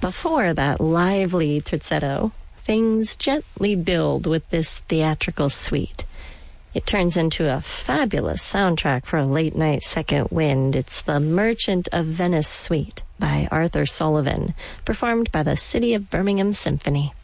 Before that lively terzetto, things gently build with this theatrical suite. It turns into a fabulous soundtrack for a late-night second wind. It's the Merchant of Venice Suite by Arthur Sullivan, performed by the City of Birmingham Symphony.